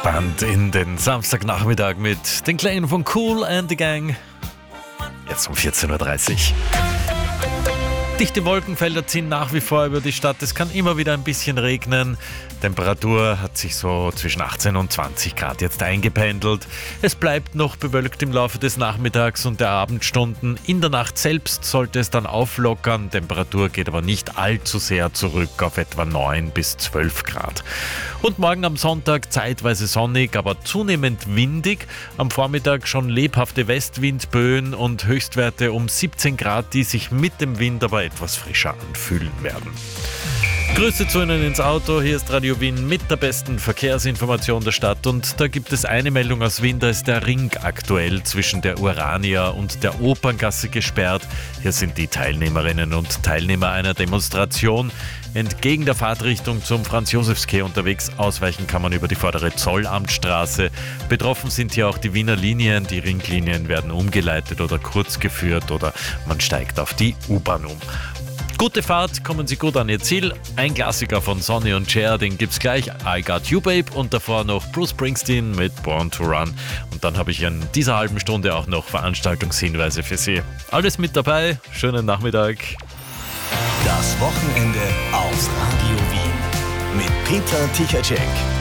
Entspannt in den Samstagnachmittag mit den Klängen von Kool and the Gang. Jetzt um 14.30 Uhr. Dichte Wolkenfelder ziehen nach wie vor über die Stadt. Es kann immer wieder ein bisschen regnen. Temperatur hat sich so zwischen 18 und 20 Grad jetzt eingependelt. Es bleibt noch bewölkt im Laufe des Nachmittags und der Abendstunden. In der Nacht selbst sollte es dann auflockern. Temperatur geht aber nicht allzu sehr zurück auf etwa 9 bis 12 Grad. Und morgen am Sonntag zeitweise sonnig, aber zunehmend windig. Am Vormittag schon lebhafte Westwindböen und Höchstwerte um 17 Grad, die sich mit dem Wind aber etwas frischer anfühlen werden. Grüße zu Ihnen ins Auto, hier ist Radio Wien mit der besten Verkehrsinformation der Stadt und da gibt es eine Meldung aus Wien, da ist der Ring aktuell zwischen der Urania und der Operngasse gesperrt. Hier sind die Teilnehmerinnen und Teilnehmer einer Demonstration entgegen der Fahrtrichtung zum Franz-Josefs-Quai unterwegs. Ausweichen kann man über die vordere Zollamtstraße. Betroffen sind hier auch die Wiener Linien. Die Ringlinien werden umgeleitet oder kurz geführt oder man steigt auf die U-Bahn um. Gute Fahrt, kommen Sie gut an Ihr Ziel. Ein Klassiker von Sonny und Cher, den gibt's gleich, I Got You Babe, und davor noch Bruce Springsteen mit Born to Run. Und dann habe ich in dieser halben Stunde auch noch Veranstaltungshinweise für Sie. Alles mit dabei, schönen Nachmittag. Das Wochenende auf Radio Wien mit Peter Tichacek.